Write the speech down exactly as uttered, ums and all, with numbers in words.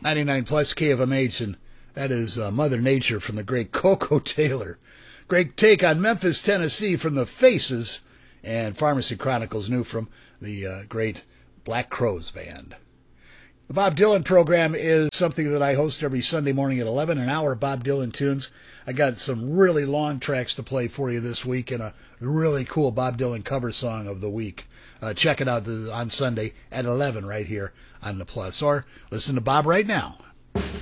ninety-nine plus K of M H, and that is uh, Mother Nature from the great Coco Taylor. Great take on Memphis, Tennessee from the Faces, and Pharmacy Chronicles new from the uh, great Black Crowes Band. The Bob Dylan program is something that I host every Sunday morning at eleven, an hour of Bob Dylan tunes. I got some really long tracks to play for you this week and a really cool Bob Dylan cover song of the week. Uh, check it out on Sunday at eleven right here on the Plus, or listen to Bob right now.